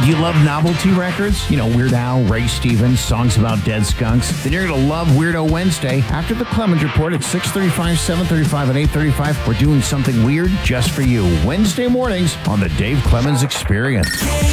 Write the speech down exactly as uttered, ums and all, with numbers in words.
do you love novelty records? You know, Weird Al, Ray Stevens, songs about dead skunks? Then you're going to love Weirdo Wednesday. After the Clemens Report at six thirty-five, seven thirty-five, and eight thirty-five, we're doing something weird just for you. Wednesday mornings on the Dave Clemens Experience.